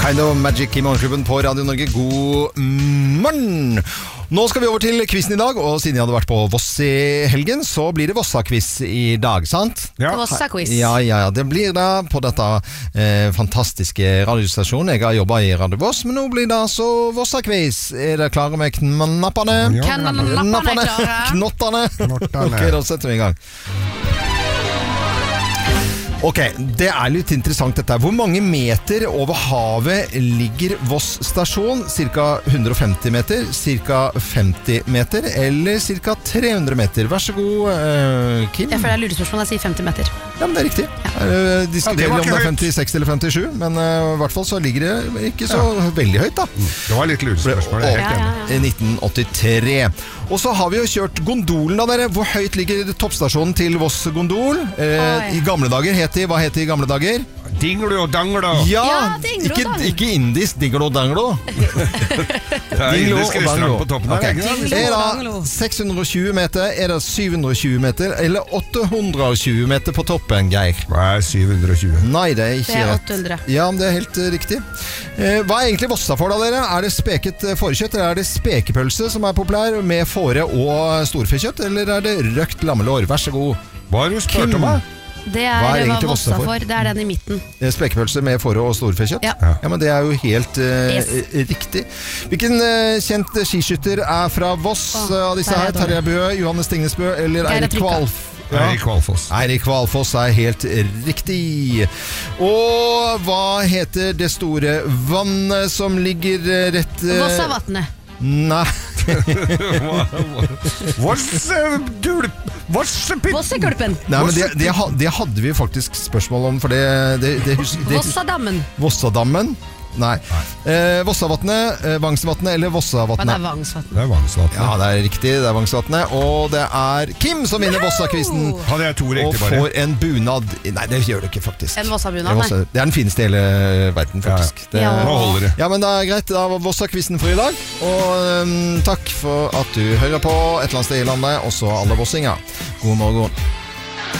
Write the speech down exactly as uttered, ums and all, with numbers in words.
Hello Magic i morgenklubben på Radio Norge. God morgen! Nå skal vi over til quizen i dag, og siden jeg hadde vært på Voss i helgen, så blir det Vossa-quiz i dag, sant? Ja. Vossa-quiz. Ja, ja, ja, det blir det på dette eh, fantastiske radiostasjonen. Jeg har jobbet i Radio Voss, men nå blir det altså Vossa-quiz. Er dere klare med knappene? Ja. Knappene er klare. Knottene. Knottene. Ok, da setter vi i gang. Ok, det er litt interessant dette. Hvor mange meter over havet ligger Voss stasjon? Cirka hundre og femti meter, cirka femti meter, eller cirka tre hundre meter? Vær så god, uh, Kim. Jeg føler det er lurespørsmål, jeg sier femti meter. Ja, men det er riktig. Ja. Uh, diskuterer Ja, det var om det ikke er høyt. femtiseks eller femtisju, men uh, i hvert fall så ligger det ikke så veldig høyt da. Det var litt lurespørsmål, jeg er helt Ja, ja, enig. ja. I nitten åttitre. Og så har vi jo kjørt gondolen da dere. Hvor høyt ligger toppstasjonen til Voss gondol? Eh, Oi. I gamle dager het de, hva het de i gamle dager? Dinglo og danglo. Ja, Ja, dinglo ikke, danglo. ikke indisk, dinglo danglo. Det er Dinglo indisk og restaurant danglo. på toppen der, Ok. ikke sant? Dinglo. Er danglo. det seks hundre og tjue meter, er det syv hundre og tjue meter, eller åtte hundre og tjue meter på toppen, Geir? Hva er syv hundre og tjue? Nei, det er ikke Det er rett. åtte hundre. Ja, det er helt eh, riktig. Eh, hva er egentlig Vossa for da, dere? Er det speket eh, fårekjøtt, eller er det spekepølse som er populær med fåre og storfekjøtt, eller er det røkt lammelår? Vær så god. Hva har du spurt Kim. om da? Det Hva er er hva egentlig Vossa Vossa for? for. Det er den i midten. Eh, Spekepølse med fåre og storfekjøtt? Ja. Ja, men det er jo helt eh, Yes. eh, riktig. Hvilken eh, kjent skiskytter er fra Voss Åh, eh, av disse der er her? jeg dårlig. Terje Bø, Johannes Stignesbø eller Geir Eirik Trykka. Kvalf? Eirik Kvalfoss. Eirik Kvalfoss er helt riktig. Og hva heter det store vannet som ligger eh, rett eh, Vossavatnet. Nei. Vossepitt. Vossekulpen. Nei, men det, det, ha- det hadde vi faktisk spørsmål om, for det, det, det, hus- det Vossadammen. Vossadammen? Nei. Eh, Vossavatnet, eh, Vangsvatnet eller Hva det Vossavatnet? er Vangsvatnet. Det er Vangsvatnet. Ja, det er riktig. Det er Vangsvatnet. Og det er Kim som vinner Vossa-quizen. Hadde jeg to Og riktig bare? får en bunad. Nei, det gjør du ikke, faktisk. En Vossabunad, Det er Vossa- Det er den fineste i hele verden, faktisk. Det, Ja. Nå holder det. Ja, men det er greit. Da var Vossa-quizen for i dag. Og um, takk for at du hører på et eller annet sted i landet, også alle vossinger. God morgen.